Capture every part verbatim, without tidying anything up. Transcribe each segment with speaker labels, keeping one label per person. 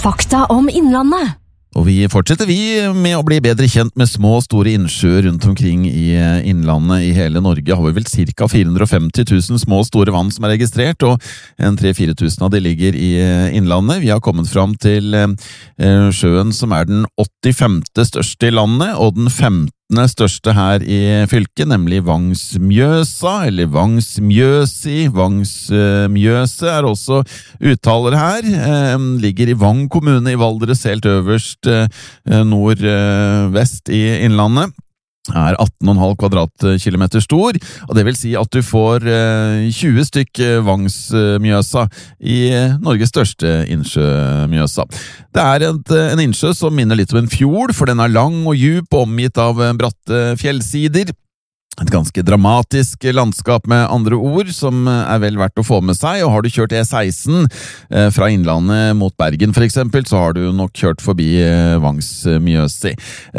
Speaker 1: Fakta om Innlandet.
Speaker 2: Og vi fortsetter vi med å bli bedre kjent med små og store innsjøer rundt omkring i innlandet i hele Norge. Har vi vel ca. fire hundre og femti tusen små og store vann som er registrert, og en tre til fire tusen av de ligger i innlandet. Vi har kommet fram til sjøen som er den åttifemte største i landet, og den femtende største her i fylket, nemlig Vangsmjøsa, eller Vangsmjøsi. Vangsmjøse er også uttaler her. Ligger i Vang kommune i Valdres, helt øverst nordvest i innlandet. Er atten komma fem kvadratkilometer stor, og det vil si at du får tjue stykk Vangsmjøsa i Norges største innsjø Mjøsa. Det er et, en innsjø som minner litt om en fjord, for den er lang og djup og omgitt av bratte fjellsider. Et ganske dramatisk landskap med andre ord, som er vel verdt å få med seg, og har du kjørt E seksten fra Innlandet mot Bergen for eksempel, så har du nok kjørt forbi Vangsmjøsi.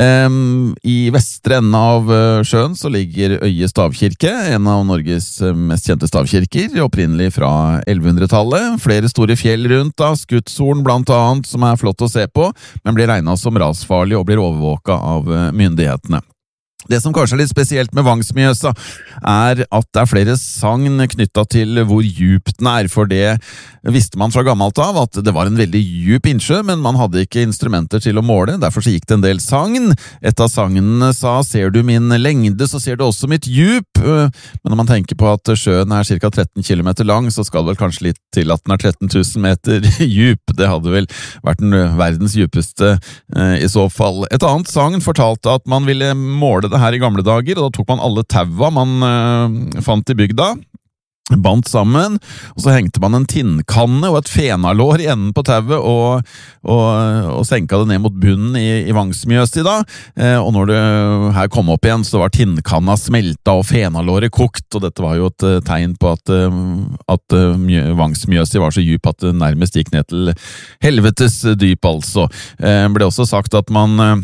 Speaker 2: I vestre enden av sjøen så ligger Øye stavkirke, en av Norges mest kjente stavkirker, opprinnelig fra ellevehundretallet. Flere store fjell rundt da, Skutshorn blant annet, som er flott å se på, men blir regnet som rasfarlig og blir overvåket av myndighetene. Det som kanskje er litt spesielt med Vangsmjøsa er at det er flere sagn knyttet til hvor djupt den er, for det visste man fra gammelt av at det var en veldig djup innsjø, men man hadde ikke instrumenter til å måle, derfor så gikk det en del sagn. Et av sagnene sa, ser du min lengde, så ser du også mitt djup, men når man tenker på at sjøen er ca. tretten kilometer lang, så skal det vel kanskje litt til at den er tretten tusen meter djup. Det hadde vel vært den verdens djupeste i så fall. Et annet sagn fortalte at man ville måle det her i gamle dager, og da tok man alle taua man øh, fant i bygda, bandt sammen, og så hengte man en tinnkanne og et fenalår i enden på tauet og, og, og senka det ned mot bunnen i, i Vangsmjøsi da, eh, og når det her kom opp igjen, så var tinnkanna smelta og fenalåret kokt, og dette var jo et uh, tegn på at, uh, at uh, Vangsmjøsi var så djup at det nærmest gikk ned til helvetes dyp altså. Eh, ble også sagt at man uh,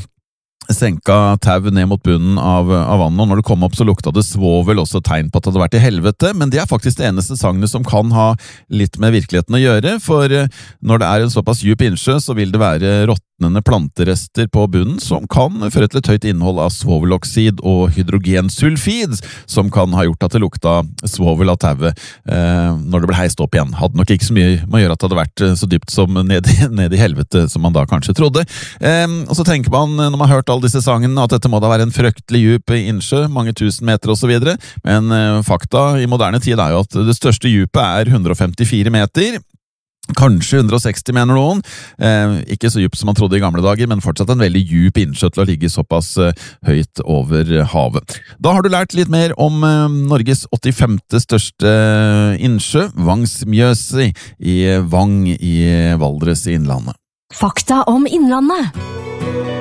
Speaker 2: senka tau ned mot bunnen av, av vannet, og når det kom opp så lukta det svovel, også tegn på at det hadde vært i helvete, men det er faktisk det eneste sagnet som kan ha litt med virkeligheten å gjøre, for når det er en såpass djup innsjø, så vil det være råtnende planterester på bunnen, som kan føre til et høyt innhold av svoveloksid og hydrogensulfid, som kan ha gjort at det lukta svovel av tauet eh, når det ble heist opp igjen. Hadde nok ikke så mye med å gjøre at det hadde vært så dypt som ned i, ned i helvete, som man da kanskje trodde. Eh, og så tenker man, når man har hørt alle disse sangene, at dette må da være en fryktelig djup innsjø, mange tusen meter og så videre, men eh, fakta i moderne tid er jo at det største djupet er hundre og femtifire meter, kanskje hundre og seksti mener noen, eh, ikke så djup som man trodde i gamle dager, men fortsatt en veldig djup innsjø til å ligge såpass eh, høyt over havet. Da har du lært litt mer om eh, Norges åttifemte største innsjø, Vangsmjøsi i Vang i Valdres i Innlandet.
Speaker 1: Fakta om Innlandet.